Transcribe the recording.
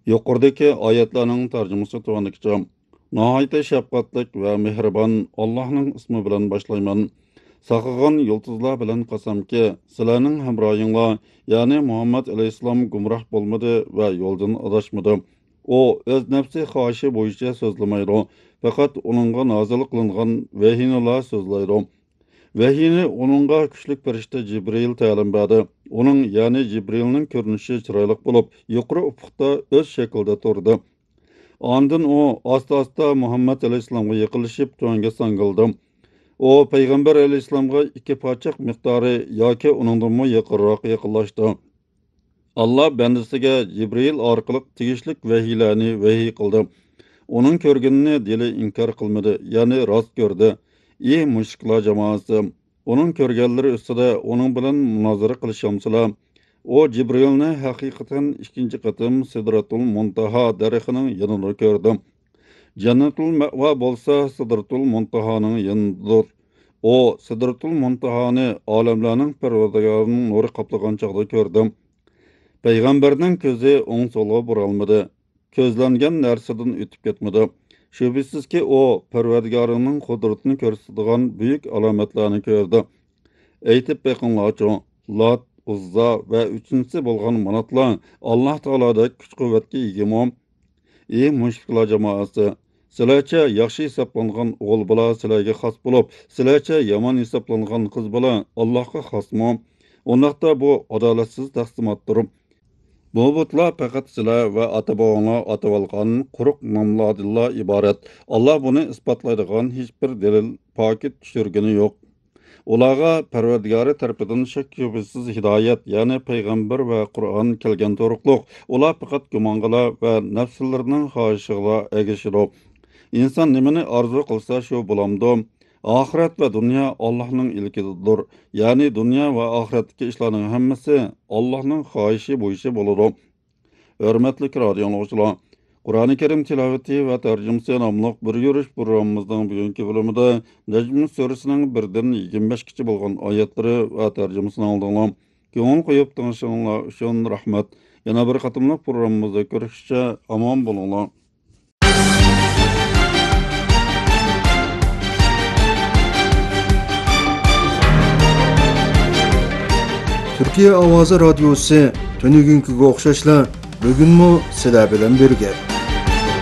Yuqoridagi oyatlarning tarjimasi tuvanligicha: Nihoyatda shafqatlik va mehribon Allohning ismi bilan boshlayman. Saqlagan yulduzlar bilan qasamki, sizlarning hamrohinglar, ya'ni Muhammad alayhissalom gumroh bo'lmadi va yo'ldan adashmadi. U o'z nafsi xohishi bo'yicha so'zlamaydi, faqat uningga nozil qilingan vahiyni so'zlaydi. Vahiyni uningga kuchli farishta Jibril ta'lim berdi. Uning, ya'ni Jibrilning ko'rinishi chiroyli bo'lib, yuqori ufqda o'z shaklida turdi. Ondan u asta-asta Muhammad alayhissalomga yaqinlashib, to'nga sangildi. U payg'ambar alayhissalomga 2 pochaq miqdori yoki uningdan yaqinroq yaqinlashdi. Allah bandasiga Jibril orqali tegishli vahiylarni vahiy qildi. Uning ko'rganini dili inkor qilmadi, ya'ni rost ko'rdi. Mushriklар jamoasi uning ko'rganlari ustida uning bilan munozara qilishamsizlar. O Jibrilni haqiqatan ikkinchi qatim Sidratul Muntaha daraxining yanida ko'rdi. Jannatul Ma'va bo'lsa Sidratul Muntahaning yanidir. O Sidratul Muntahani olamlarning Parvardigorining nuri qoplagan chog'da ko'rdi. Payg'ambarning ko'zi o'ng so'lga buralmadi. Ko'zlangan narsadan o'tib ketmadi. Şübhəsizki o, Pərverdigarının qudretini göstərən büyük alametlerini gördü. Eytib bəqinlarca, Lat, Uzza və üçüncüsü bolğan manatlar Allah Taala'da güç qüvvətə egimi. Müşriklar cemaası, sizlərcə yaxşı hesablanğan oğul bala sizlərə xas bulub, sizlərcə yaman hesablanğan qız bala Allah'a xasmı? Ondaqda bu adaletsiz təqsimatdır. Bu butlar faqat sizlar va ata-bobonglar atab olgan quruq nomlardan iborat. Allah buni isbotlaydigan hech bir dalil pokit tushirgani yo'q. Ularga Parvardigori tarafidan shak-shubhasiz hidoyat, ya'ni payg'ambar va Qur'on kelgan to'riqliq. Ular faqat gumongalar va nafslarining xohishiga ergashadi. Inson nimani orzu qilsa shu bo'lamdi. Ahiret ve dünya Allah'ın ilkidir. Yani dünya ve ahiretteki işlerin hemmesi Allah'ın xahişi bu işi bulur. Hürmetli radyolar, Kur'an-ı Kerim tilaveti ve tercümesi namlıq bir yürüyüş programımızdan bugünkü bölümünde Necm Suresi'nin birden 25 kiçi bulgan ayetleri ve tercümesini aldığım. Köngül koyup tanışanlar üçün rahmet. Yana bir katımlık programımızda görüşüşçe aman bulunlar. Türkiye Avazı Radyosu tönügünkü oxşaşla bugün mu sizler bilen birge.